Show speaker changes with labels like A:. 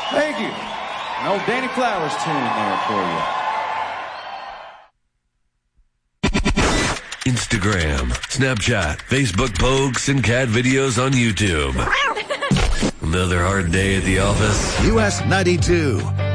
A: Thank you. An old Danny Flowers tune there for you.
B: Instagram, Snapchat, Facebook pokes, and cat videos on YouTube. Another hard day at the office.
C: US 92.